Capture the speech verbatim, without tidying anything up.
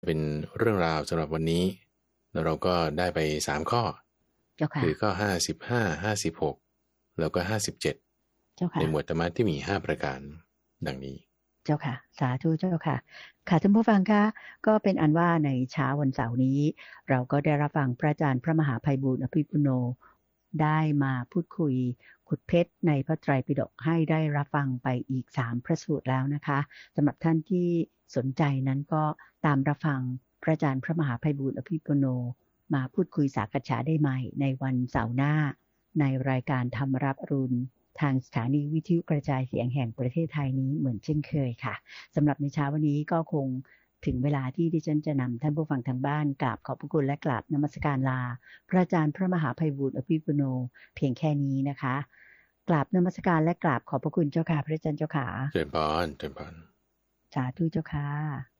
เป็นเรื่องราวสำหรับวันนี้แล้วเราก็ได้ไปสามข้อเจ้าค่ะคือข้อห้าสิบห้า ห้าสิบหกแล้วก็ห้าสิบเจ็ดเจ้าค่ะในหมวดธรรมะที่มีห้าประการดังนี้เจ้าค่ะสาธุเจ้าค่ะค่ะท่านผู้ฟังคะก็เป็นอันว่าในเช้าวันเสาร์นี้เราก็ได้รับฟังพระอาจารย์พระมหาไพบูลย์อภิปุโนได้มาพูดคุยขุดเพชรในพระไตรปิฎกให้ได้รับฟังไปอีกสามพระสูตรแล้วนะคะสำหรับท่านที่สนใจนั้นก็ตามรับฟังพระอาจารย์พระมหาไพบูลย์อภิปุโนมาพูดคุยสักษาได้ใหม่ในวันเสาร์หน้าในรายการธรรมรับอรุณทางสถานีวิทยุกระจายเสียงแห่งประเทศไทยนี้เหมือนเช่นเคยค่ะสำหรับในเช้าวันนี้ก็คงถึงเวลาที่ดิฉันจะนำท่านผู้ฟังทางบ้านกราบขอบพระคุณและกราบนมัสการลาพระอาจารย์พระมหาไพบูลย์อภิปุโนเพียงแค่นี้นะคะกราบนมัสการและกราบขอบพระคุณเจ้าค่ะพระอาจารย์เจ้าค่ะเจริญพรเจริญพรสาธุเจ้าค่ะ